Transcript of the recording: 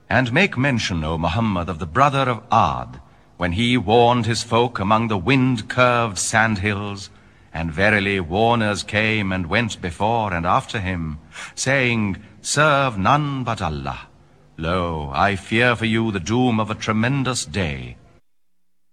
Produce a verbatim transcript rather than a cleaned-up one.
And make mention, O Muhammad, of the brother of Ad, when he warned his folk among the wind-curved sandhills, and verily warners came and went before and after him, saying, Serve none but Allah. Lo, I fear for you the doom of a tremendous day,